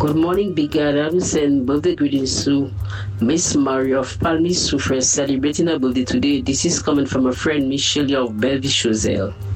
Good morning, Big Adams, and birthday greetings to Miss Maria of Palmy Soufrière celebrating her birthday today. This is coming from a friend, Miss Shirley of Bellevue Choiseul.